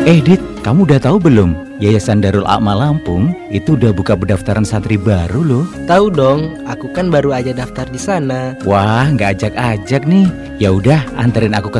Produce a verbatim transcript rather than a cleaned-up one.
Eh Dit, kamu udah tahu belum? Yayasan Darul Amal Lampung itu udah buka pendaftaran santri baru loh. Tahu dong, aku kan baru aja daftar di sana. Wah, nggak ajak-ajak nih. Ya udah, anterin aku ke